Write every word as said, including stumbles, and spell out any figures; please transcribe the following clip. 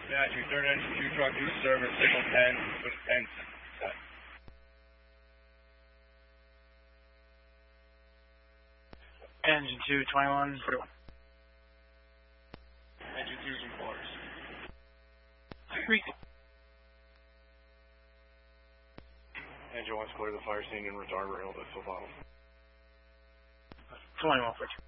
Match, return engine two truck to service, signal ten, with ten set. Engine two, twenty-one, forty-one. Engine two's in quarters. Three. Engine one's clear the fire scene and retard rail, that's the bottom. twenty-one, forty-two.